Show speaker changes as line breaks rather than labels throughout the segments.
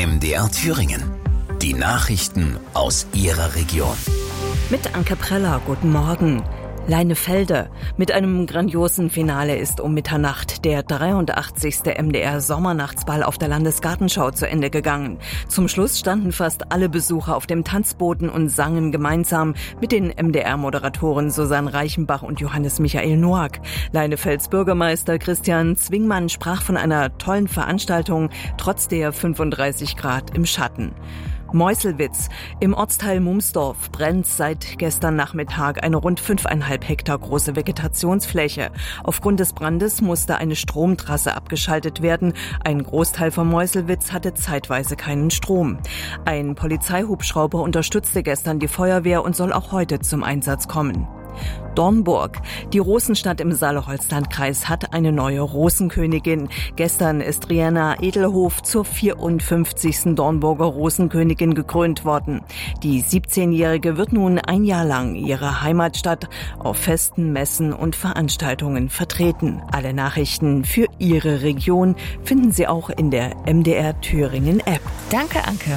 MDR Thüringen. Die Nachrichten aus Ihrer Region.
Mit Anke Preller, guten Morgen. Leinefelde. Mit einem grandiosen Finale ist um Mitternacht der 83. MDR-Sommernachtsball auf der Landesgartenschau zu Ende gegangen. Zum Schluss standen fast alle Besucher auf dem Tanzboden und sangen gemeinsam mit den MDR-Moderatoren Susanne Reichenbach und Johannes Michael Noack. Leinefelds Bürgermeister Christian Zwingmann sprach von einer tollen Veranstaltung, trotz der 35 Grad im Schatten. Meuselwitz. Im Ortsteil Mumsdorf brennt seit gestern Nachmittag eine rund 5,5 Hektar große Vegetationsfläche. Aufgrund des Brandes musste eine Stromtrasse abgeschaltet werden. Ein Großteil von Meuselwitz hatte zeitweise keinen Strom. Ein Polizeihubschrauber unterstützte gestern die Feuerwehr und soll auch heute zum Einsatz kommen. Dornburg. Die Rosenstadt im Saale-Holzland-Kreis hat eine neue Rosenkönigin. Gestern ist Rihanna Edelhof zur 54. Dornburger Rosenkönigin gekrönt worden. Die 17-Jährige wird nun ein Jahr lang ihre Heimatstadt auf Festen, Messen und Veranstaltungen vertreten. Alle Nachrichten für Ihre Region finden Sie auch in der MDR Thüringen App.
Danke, Anke.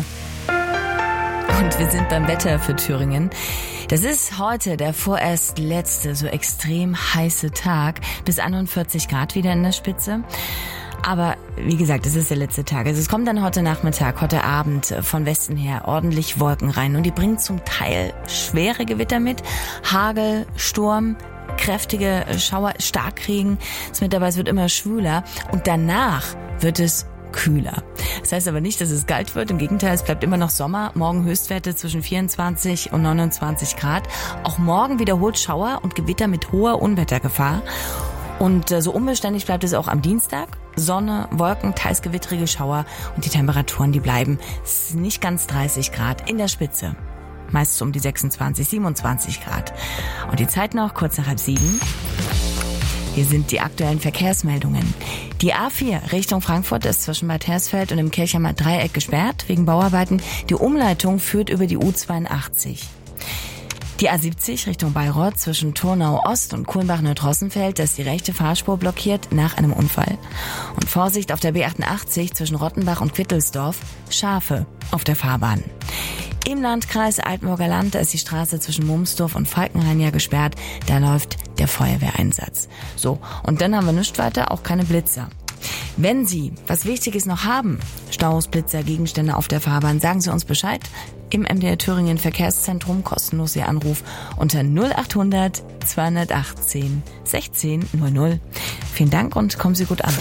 Und wir sind beim Wetter für Thüringen. Das ist heute der vorerst letzte, so extrem heiße Tag, bis 41 Grad wieder in der Spitze. Aber wie gesagt, es ist der letzte Tag. Also es kommt dann heute Nachmittag, heute Abend von Westen her ordentlich Wolken rein. Und die bringen zum Teil schwere Gewitter mit. Hagel, Sturm, kräftige Schauer, Starkregen. Es wird immer schwüler. Und danach wird es kühler. Das heißt aber nicht, dass es kalt wird. Im Gegenteil, es bleibt immer noch Sommer. Morgen Höchstwerte zwischen 24 und 29 Grad. Auch morgen wiederholt Schauer und Gewitter mit hoher Unwettergefahr. Und so unbeständig bleibt es auch am Dienstag. Sonne, Wolken, teils gewittrige Schauer und die Temperaturen, die bleiben nicht ganz 30 Grad in der Spitze. Meist um die 26, 27 Grad. Und die Zeit noch kurz nach 6:30. Hier sind die aktuellen Verkehrsmeldungen. Die A4 Richtung Frankfurt ist zwischen Bad Hersfeld und dem Kirchheimer Dreieck gesperrt wegen Bauarbeiten. Die Umleitung führt über die U82. Die A70 Richtung Bayreuth zwischen Turnau Ost und Kulmbach-Neudrossenfeld, da ist die rechte Fahrspur blockiert nach einem Unfall. Und Vorsicht auf der B88 zwischen Rottenbach und Quittelsdorf, Schafe auf der Fahrbahn. Im Landkreis Altenburger Land, da ist die Straße zwischen Mumsdorf und Falkenhain ja gesperrt. Da läuft der Feuerwehreinsatz. So, und dann haben wir nichts weiter, auch keine Blitzer. Wenn Sie was Wichtiges noch haben, Staus, Blitzer, Gegenstände auf der Fahrbahn, sagen Sie uns Bescheid. Im MDR Thüringen Verkehrszentrum kostenlos Ihr Anruf unter 0800 218 1600. Vielen Dank und kommen Sie gut an.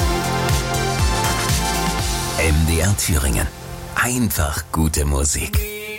MDR Thüringen. Einfach gute Musik.